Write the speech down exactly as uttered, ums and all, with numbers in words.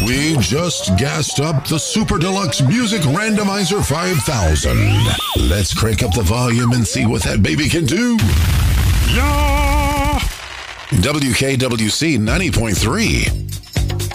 We just gassed up the Super Deluxe Music Randomizer five thousand. Let's crank up the volume and see what that baby can do. Yeah! W K W C ninety point three.